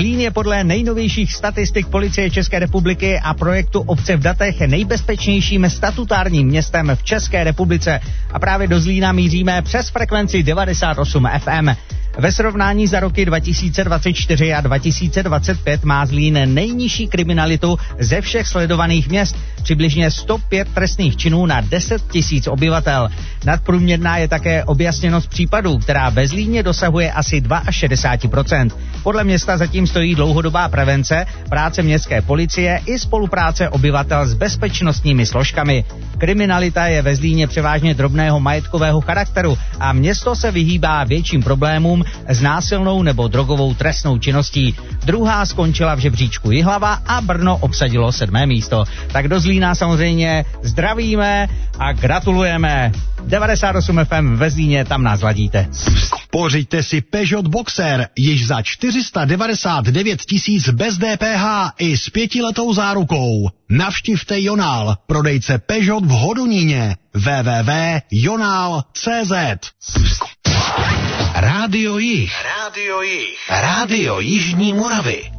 Zlín je podle nejnovějších statistik Policie České republiky a projektu Obce v datech nejbezpečnějším statutárním městem v České republice. A právě do Zlína míříme přes frekvenci 98 FM. Ve srovnání za roky 2024 a 2025 má Zlín nejnižší kriminalitu ze všech sledovaných měst, přibližně 105 trestných činů na 10 000 obyvatel. Nadprůměrná je také objasněnost případů, která ve Zlíně dosahuje asi 62%. Podle města zatím stojí dlouhodobá prevence, práce městské policie i spolupráce obyvatel s bezpečnostními složkami. Kriminalita je ve Zlíně převážně drobného majetkového charakteru a město se vyhýbá větším problémům s násilnou nebo drogovou trestnou činností. Druhá skončila v žebříčku Jihlava a Brno obsadilo 7. místo. Tak do Zlína samozřejmě zdravíme a gratulujeme. 98 FM ve Zlíně, tam nás ladíte. Pořiďte si Peugeot Boxer již za 499 000 bez DPH i s 5letou zárukou. Navštivte Jonál, prodejce Peugeot v Hodoníně. www.jonal.cz. Rádio Jih. Rádio Jižní Moravy.